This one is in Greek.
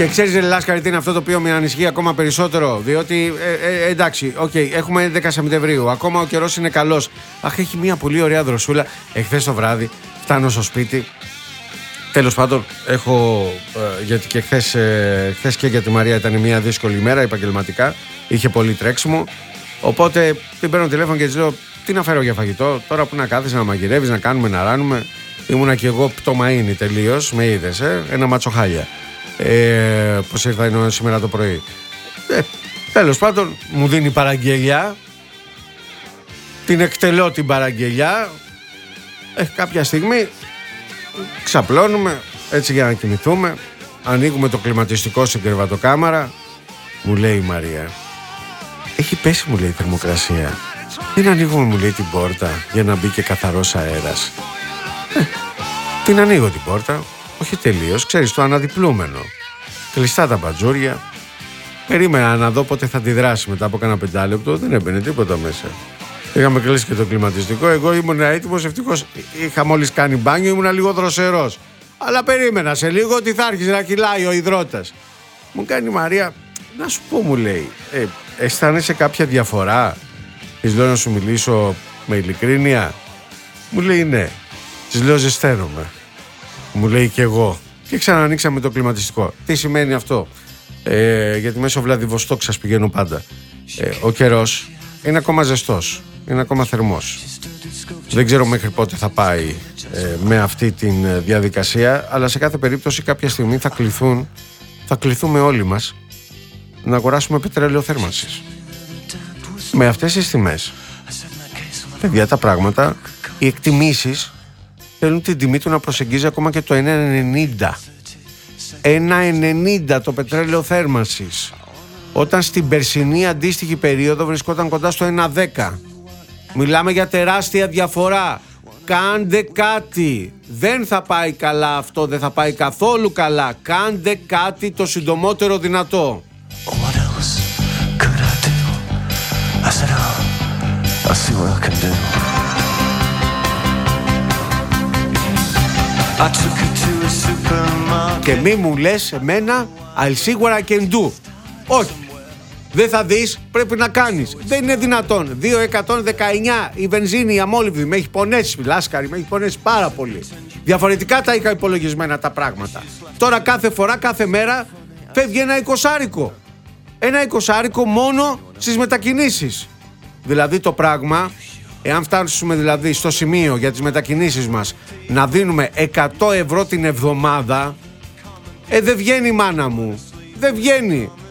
Και ξέρεις, Λάσκαρη, τι είναι αυτό το οποίο με ανησυχεί ακόμα περισσότερο? Διότι, εντάξει, έχουμε 11 Σεπτεμβρίου. Ακόμα ο καιρός είναι καλός. Αχ, έχει μια πολύ ωραία δροσούλα. Εχθές το βράδυ φτάνω στο σπίτι. Τέλος πάντων, γιατί και χθες και για τη Μαρία ήταν μια δύσκολη ημέρα επαγγελματικά. Είχε πολύ τρέξιμο. Οπότε την παίρνω τηλέφωνο και της λέω: τι να φέρω για φαγητό? Τώρα που να κάθεσαι να μαγειρεύεις, να κάνουμε, να ράνουμε. Ήμουνα κι εγώ πτωμαΐνη τελείως. Με είδες, ένα ματσοχάλια. Πώς ήρθα σήμερα το πρωί. Τέλος πάντων, μου δίνει παραγγελιά. Την εκτελώ την παραγγελιά. Κάποια στιγμή ξαπλώνουμε έτσι για να κοιμηθούμε. Ανοίγουμε το κλιματιστικό στην κρεβατοκάμαρα. Μου λέει η Μαρία: έχει πέσει, μου λέει, η θερμοκρασία. Δεν ανοίγουμε, μου λέει, την πόρτα για να μπει και καθαρός αέρας. Την ανοίγω την πόρτα. Όχι τελείως, ξέρεις, το αναδιπλούμενο. Κλειστά τα μπατζούρια. Περίμενα να δω πότε θα αντιδράσει. Μετά από κάνα 5 λεπτό δεν έμπαινε τίποτα μέσα. Είχαμε κλείσει και το κλιματιστικό. Εγώ ήμουν έτοιμος, ευτυχώς είχα μόλις κάνει μπάνιο, ήμουν λίγο δροσερός. Αλλά περίμενα σε λίγο ότι θα άρχισε να κυλάει ο υδρότας. Μου κάνει η Μαρία: να σου πω, μου λέει, αισθάνεσαι κάποια διαφορά? Της λέω να σου μιλήσω με ειλικρίνεια. Μου λέει ναι. Της λέω ζεσταίνομαι. Μου λέει και εγώ. Και ξανανοίξαμε το κλιματιστικό. Τι σημαίνει αυτό? Γιατί μέσω Βλαδιβοστόκ σας πηγαίνω πάντα. Ο καιρός είναι ακόμα ζεστός. Είναι ακόμα θερμός. Δεν ξέρω μέχρι πότε θα πάει με αυτή τη διαδικασία, αλλά σε κάθε περίπτωση κάποια στιγμή θα κληθούμε όλοι μας να αγοράσουμε πετρέλαιο θέρμανσης. Με αυτές τις τιμές, παιδιά, τα πράγματα, οι εκτιμήσεις θέλουν την τιμή του να προσεγγίζει ακόμα και το 1,90. 1,90 το πετρέλαιο θέρμανσης, όταν στην περσινή αντίστοιχη περίοδο βρισκόταν κοντά στο 1,10. Μιλάμε για τεράστια διαφορά. Κάντε κάτι. Δεν θα πάει καλά αυτό, δεν θα πάει καθόλου καλά. Κάντε κάτι το συντομότερο δυνατό. Και μη μου λες εμένα I'll see what I can do. Όχι. Δεν θα δεις, πρέπει να κάνεις. Δεν είναι δυνατόν. 2,119 η βενζίνη, η αμόλυβδη. Με έχει πονέσει, Λάσκαρη, με έχει πονέσει πάρα πολύ. Διαφορετικά τα είχα υπολογισμένα τα πράγματα. Τώρα κάθε φορά, κάθε μέρα φεύγει ένα 20άρικο. Ένα 20άρικο μόνο στις μετακινήσεις. Δηλαδή το πράγμα, εάν φτάσουμε δηλαδή στο σημείο για τις μετακινήσεις μας να δίνουμε 100 ευρώ την εβδομάδα, δεν βγαίνει, μάνα μου. Δεν βγαίνει.